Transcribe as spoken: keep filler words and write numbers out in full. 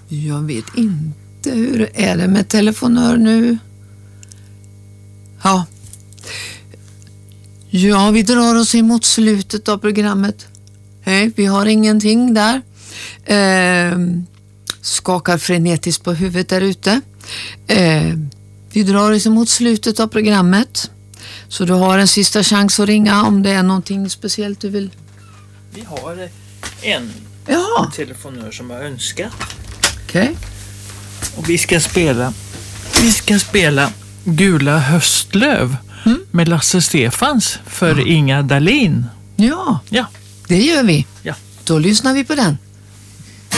Jag vet inte hur är det med telefonör nu. Ja. Ja, vi drar oss emot slutet av programmet. Nej, vi har ingenting där. Eh, skakar frenetiskt på huvudet där ute. Eh, vi drar oss emot slutet av programmet. Så du har en sista chans att ringa om det är någonting speciellt du vill. Vi har en ja. telefonör som har önskat. Okej. Okay. Och vi ska spela vi ska spela Gula höstlöv mm. med Lasse Stefans för ja. Inga Dahlin. Ja, ja, det gör vi. Ja. Då lyssnar vi på den.